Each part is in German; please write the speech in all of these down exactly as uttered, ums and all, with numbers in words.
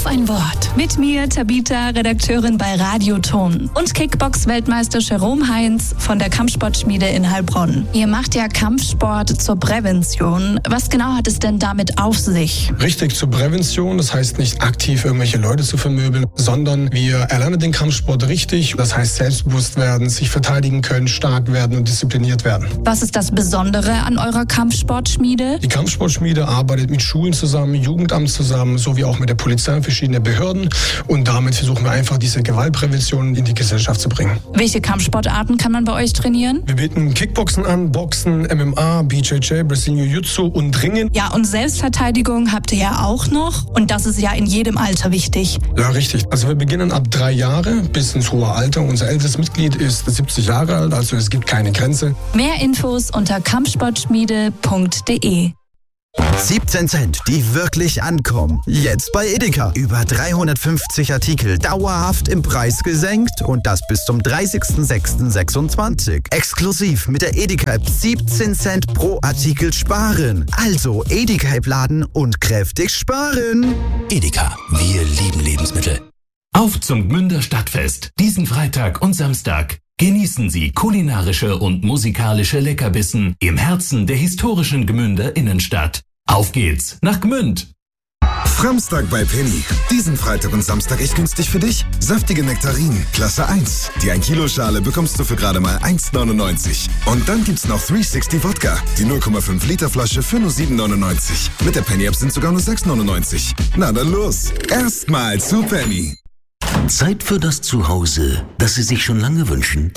ein Wort. Mit mir, Tabita, Redakteurin bei Radioton. Und Kickbox-Weltmeister Jerome Heinz von der Kampfsportschmiede in Heilbronn. Ihr macht ja Kampfsport zur Prävention. Was genau hat es denn damit auf sich? Richtig, zur Prävention. Das heißt nicht aktiv irgendwelche Leute zu vermöbeln, sondern wir erlernen den Kampfsport richtig. Das heißt selbstbewusst werden, sich verteidigen können, stark werden und diszipliniert werden. Was ist das Besondere an eurer Kampfsportschmiede? Die Kampfsportschmiede arbeitet mit Schulen zusammen, Jugendamt zusammen, sowie auch mit der Polizei und verschiedenen Behörden. Und damit versuchen wir einfach, diese Gewaltprävention in die Gesellschaft zu bringen. Welche Kampfsportarten kann man bei euch trainieren? Wir bieten Kickboxen an, Boxen, M M A, B J J, Brazilian Jiu-Jitsu und Ringen. Ja, und Selbstverteidigung habt ihr ja auch noch. Und das ist ja in jedem Alter wichtig. Ja, richtig. Also wir beginnen ab drei Jahre bis ins hohe Alter. Unser ältestes Mitglied ist siebzig Jahre alt, also es gibt keine Grenze. Mehr Infos unter kampfsportschmiede punkt de. siebzehn Cent, die wirklich ankommen. Jetzt bei Edeka. Über dreihundertfünfzig Artikel dauerhaft im Preis gesenkt und das bis zum dreißigsten sechsten sechsundzwanzig. Exklusiv mit der Edeka-App siebzehn Cent pro Artikel sparen. Also Edeka-App laden und kräftig sparen. Edeka, wir lieben Lebensmittel. Auf zum Gmünder Stadtfest. Diesen Freitag und Samstag. Genießen Sie kulinarische und musikalische Leckerbissen im Herzen der historischen Gmünder Innenstadt. Auf geht's nach Gmünd! Framstag bei Penny. Diesen Freitag und Samstag echt günstig für dich. Saftige Nektarinen, Klasse eins. Die ein Kilo Schale bekommst du für gerade mal eins neunundneunzig. Und dann gibt's noch dreihundertsechzig Wodka. Die null Komma fünf Liter Flasche für nur sieben neunundneunzig. Mit der Penny-App sind sogar nur sechs neunundneunzig. Na dann los. Erstmal zu Penny. Zeit für das Zuhause, das Sie sich schon lange wünschen.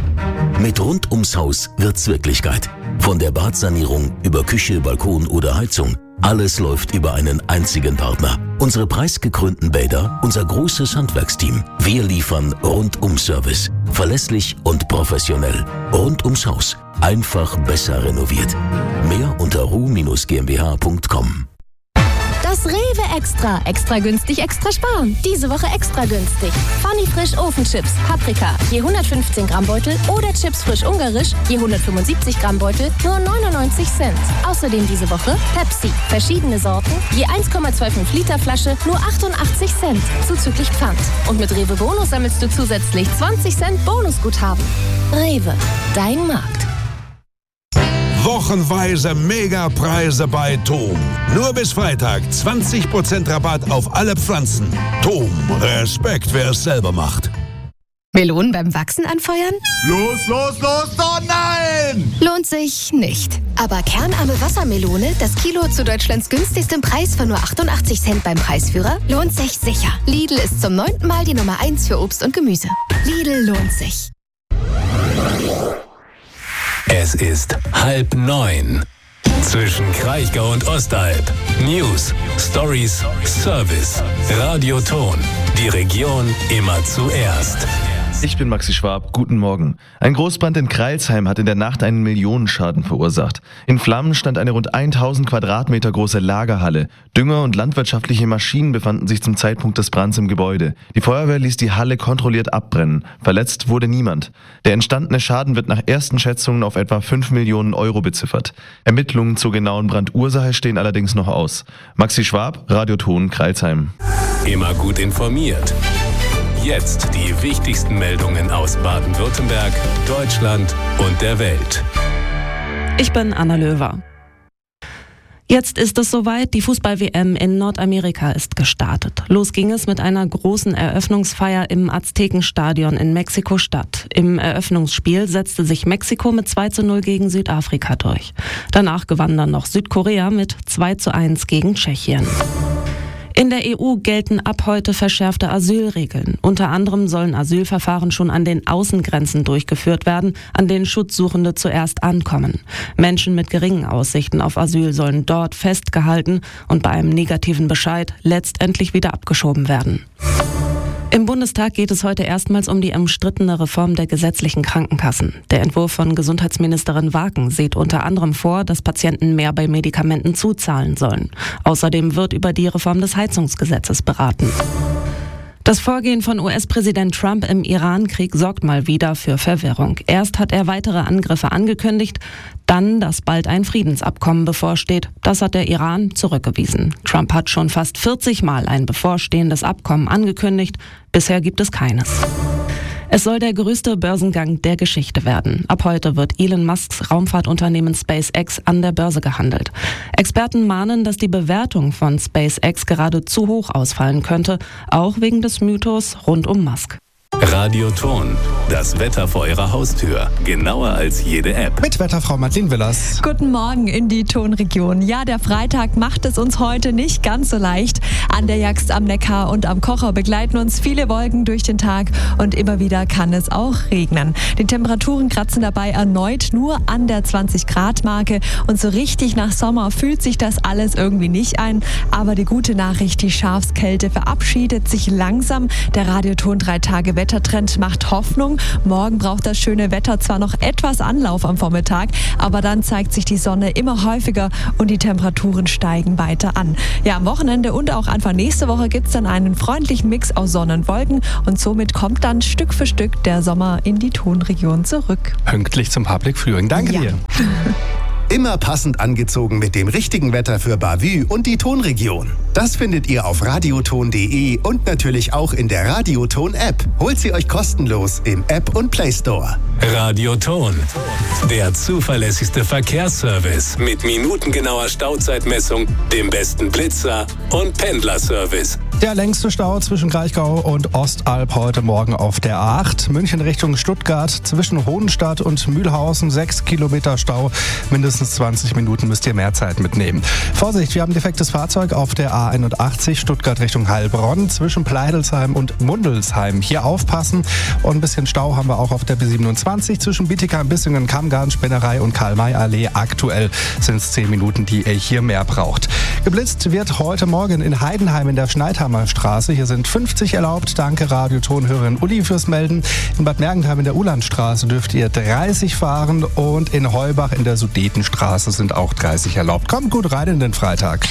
Mit Rund ums Haus wird's Wirklichkeit. Von der Badsanierung über Küche, Balkon oder Heizung. Alles läuft über einen einzigen Partner. Unsere preisgekrönten Bäder, unser großes Handwerksteam. Wir liefern Rundum-Service. Verlässlich und professionell. Rund ums Haus. Einfach besser renoviert. Mehr unter ru Bindestrich gmbh punkt com. Das Rewe Extra. Extra günstig, extra sparen. Diese Woche extra günstig. Funny Frisch Ofenchips, Paprika, je hundertfünfzehn Gramm Beutel oder Chips frisch ungarisch, je hundertfünfundsiebzig Gramm Beutel, nur neunundneunzig Cent. Außerdem diese Woche Pepsi, verschiedene Sorten, je eins Komma fünfundzwanzig Liter Flasche, nur achtundachtzig Cent, zuzüglich Pfand. Und mit Rewe Bonus sammelst du zusätzlich zwanzig Cent Bonusguthaben. Rewe, dein Markt. Wochenweise Megapreise bei Tom. Nur bis Freitag zwanzig Prozent Rabatt auf alle Pflanzen. Tom, Respekt, wer es selber macht. Melonen beim Wachsen anfeuern? Los, los, los, oh nein! Lohnt sich nicht. Aber kernarme Wassermelone, das Kilo zu Deutschlands günstigstem Preis von nur achtundachtzig Cent beim Preisführer, lohnt sich sicher. Lidl ist zum neunten Mal die Nummer eins für Obst und Gemüse. Lidl lohnt sich. Es ist halb neun. Zwischen Kraichgau und Ostalb. News, Stories, Service. Radioton. Die Region immer zuerst. Ich bin Maxi Schwab, guten Morgen. Ein Großbrand in Crailsheim hat in der Nacht einen Millionenschaden verursacht. In Flammen stand eine rund tausend Quadratmeter große Lagerhalle. Dünger und landwirtschaftliche Maschinen befanden sich zum Zeitpunkt des Brands im Gebäude. Die Feuerwehr ließ die Halle kontrolliert abbrennen. Verletzt wurde niemand. Der entstandene Schaden wird nach ersten Schätzungen auf etwa fünf Millionen Euro beziffert. Ermittlungen zur genauen Brandursache stehen allerdings noch aus. Maxi Schwab, Radioton, Crailsheim. Immer gut informiert. Jetzt die wichtigsten Meldungen aus Baden-Württemberg, Deutschland und der Welt. Ich bin Anna Löwer. Jetzt ist es soweit, die Fußball-W M in Nordamerika ist gestartet. Los ging es mit einer großen Eröffnungsfeier im Aztekenstadion in Mexiko-Stadt. Im Eröffnungsspiel setzte sich Mexiko mit zwei zu null gegen Südafrika durch. Danach gewann dann noch Südkorea mit zwei zu eins gegen Tschechien. In der E U gelten ab heute verschärfte Asylregeln. Unter anderem sollen Asylverfahren schon an den Außengrenzen durchgeführt werden, an denen Schutzsuchende zuerst ankommen. Menschen mit geringen Aussichten auf Asyl sollen dort festgehalten und bei einem negativen Bescheid letztendlich wieder abgeschoben werden. Im Bundestag geht es heute erstmals um die umstrittene Reform der gesetzlichen Krankenkassen. Der Entwurf von Gesundheitsministerin Wagen sieht unter anderem vor, dass Patienten mehr bei Medikamenten zuzahlen sollen. Außerdem wird über die Reform des Heizungsgesetzes beraten. Das Vorgehen von U S-Präsident Trump im Iran-Krieg sorgt mal wieder für Verwirrung. Erst hat er weitere Angriffe angekündigt, dann, dass bald ein Friedensabkommen bevorsteht. Das hat der Iran zurückgewiesen. Trump hat schon fast vierzig Mal ein bevorstehendes Abkommen angekündigt. Bisher gibt es keines. Es soll der größte Börsengang der Geschichte werden. Ab heute wird Elon Musks Raumfahrtunternehmen SpaceX an der Börse gehandelt. Experten mahnen, dass die Bewertung von SpaceX gerade zu hoch ausfallen könnte, auch wegen des Mythos rund um Musk. Radioton, das Wetter vor Ihrer Haustür. Genauer als jede App. Mit Wetterfrau Madeleine Willers. Guten Morgen in die Tonregion. Ja, der Freitag macht es uns heute nicht ganz so leicht. An der Jagst am Neckar und am Kocher begleiten uns viele Wolken durch den Tag und immer wieder kann es auch regnen. Die Temperaturen kratzen dabei erneut nur an der zwanzig Grad Marke und so richtig nach Sommer fühlt sich das alles irgendwie nicht ein. Aber die gute Nachricht, die Schafskälte verabschiedet sich langsam. Der Radioton drei Tage Wettertrend macht Hoffnung. Morgen braucht das schöne Wetter zwar noch etwas Anlauf am Vormittag, aber dann zeigt sich die Sonne immer häufiger und die Temperaturen steigen weiter an. Ja, am Wochenende und auch Anfang nächste Woche gibt es dann einen freundlichen Mix aus Sonne und Wolken und somit kommt dann Stück für Stück der Sommer in die Tonregion zurück. Pünktlich zum Public Viewing. Danke ja. dir. Immer passend angezogen mit dem richtigen Wetter für Bavü und die Tonregion. Das findet ihr auf radioton punkt de und natürlich auch in der Radioton-App. Holt sie euch kostenlos im App und Play Store. Radioton, der zuverlässigste Verkehrsservice mit minutengenauer Stauzeitmessung, dem besten Blitzer und Pendlerservice. Der längste Stau zwischen Kraichgau und Ostalb heute Morgen auf der A acht. München Richtung Stuttgart zwischen Hohenstadt und Mühlhausen. sechs Kilometer Stau. Mindestens zwanzig Minuten müsst ihr mehr Zeit mitnehmen. Vorsicht, wir haben ein defektes Fahrzeug auf der A einundachtzig. Stuttgart Richtung Heilbronn zwischen Pleidelsheim und Mundelsheim. Hier aufpassen. Und ein bisschen Stau haben wir auch auf der B siebenundzwanzig zwischen Bietigheim, Bissingen, Kammgarn, Spinnerei und Karl-May-Allee. Aktuell sind es zehn Minuten, die ihr hier mehr braucht. Geblitzt wird heute Morgen in Heidenheim in der Schneidhammer Straße. Hier sind fünfzig erlaubt. Danke Radiotonhörerin Uli fürs Melden. In Bad Mergentheim in der Ulandstraße dürft ihr dreißig fahren und in Heubach in der Sudetenstraße sind auch dreißig erlaubt. Kommt gut rein in den Freitag.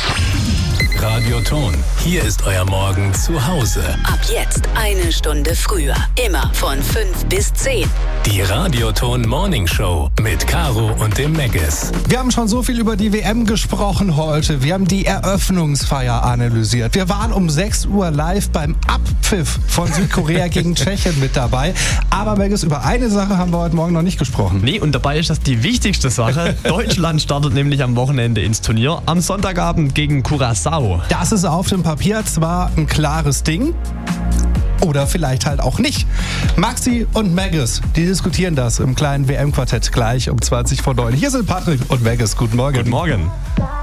Radioton, hier ist euer Morgen zu Hause. Ab jetzt eine Stunde früher. Immer von fünf bis zehn. Die Radioton Morning Show mit Caro und dem Meggis. Wir haben schon so viel über die W M gesprochen heute. Wir haben die Eröffnungsfeier analysiert. Wir waren um sechs Uhr live beim Abpfiff von Südkorea gegen Tschechien mit dabei. Aber Meggis, über eine Sache haben wir heute Morgen noch nicht gesprochen. Nee, und dabei ist das die wichtigste Sache. Deutschland startet nämlich am Wochenende ins Turnier. Am Sonntagabend gegen Curaçao. Das ist auf dem Papier zwar ein klares Ding, oder vielleicht halt auch nicht. Maxi und Meggis, die diskutieren das im kleinen W M-Quartett gleich um zwanzig vor neun. Hier sind Patrick und Meggis. Guten Morgen. Guten Morgen.